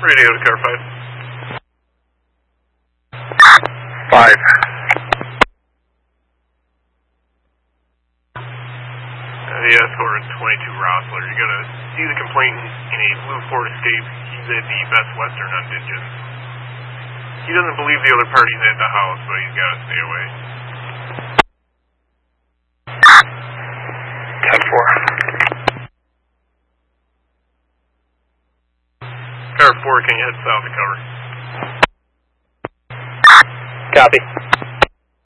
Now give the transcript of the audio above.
Radio to car 5. 5. The escort is 22 Rossler. You're going to see the complainant in a blue Ford Escape. He's at the Best Western on Digits. He doesn't believe the other party's at the house, so he's got to stay away. 10-4. Car 4, can you head south to cover? Copy.